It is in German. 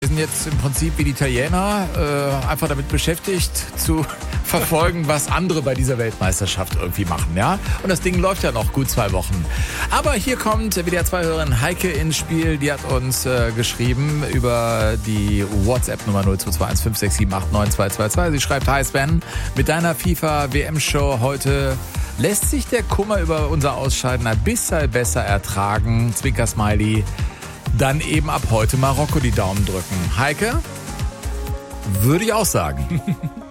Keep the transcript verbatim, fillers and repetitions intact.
sind jetzt im Prinzip wie die Italiener äh, einfach damit beschäftigt zu verfolgen, was andere bei dieser Weltmeisterschaft irgendwie machen, ja? Und das Ding läuft ja noch gut zwei Wochen. Aber hier kommt W D R zwei Hörerin Heike ins Spiel. Die hat uns äh, geschrieben über die WhatsApp-Nummer null zwei zwei eins fünf sechs sieben acht neun zwei zwei zwei. Sie schreibt: Hi Sven, mit deiner FIFA-W M-Show heute lässt sich der Kummer über unser Ausscheiden ein bisschen besser ertragen. Zwinker-Smiley. Dann eben ab heute Marokko die Daumen drücken. Heike? Würde ich auch sagen.